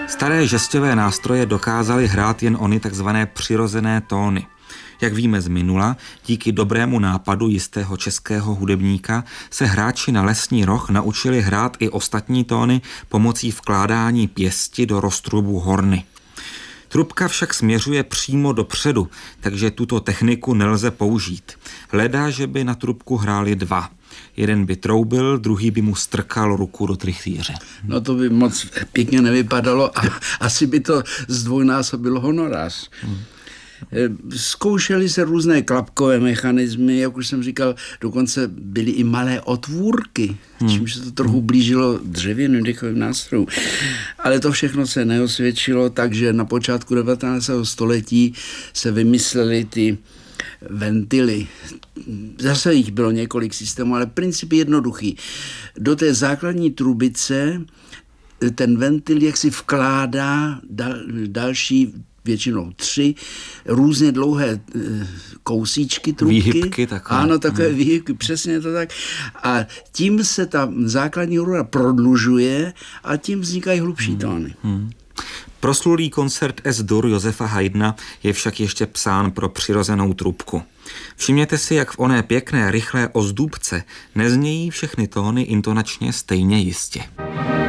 Staré žesťové nástroje dokázaly hrát jen ony takzvané přirozené tóny. Jak víme z minula, díky dobrému nápadu jistého českého hudebníka se hráči na lesní roh naučili hrát i ostatní tóny pomocí vkládání pěsti do roztrubu horny. Trubka však směřuje přímo dopředu, takže tuto techniku nelze použít. Leda, že by na trubku hráli dva. Jeden by troubil, druhý by mu strkal ruku do trychýře. No to by moc pěkně nevypadalo a asi by to zdvojnásobilo honorář. Zkoušely se různé klapkové mechanismy, jak už jsem říkal, dokonce byly i malé otvůrky, čímž se to trochu blížilo dřevěným dechovým nástrojům. Ale to všechno se neosvědčilo, takže na počátku 19. století se vymyslely ty ventily. Zase jich bylo několik systémů, ale princip je jednoduchý. Do té základní trubice ten ventil jaksi vkládá další, většinou 3 různě dlouhé kousíčky trubky. Výhybky takové. Ano, takové výhybky, přesně to tak. A tím se ta základní rura prodlužuje a tím vznikají hlubší tóny. Proslulý koncert S-dur Josefa Haydna je však ještě psán pro přirozenou trubku. Všimněte si, jak v oné pěkné, rychlé ozdůbce neznějí všechny tóny intonačně stejně jistě.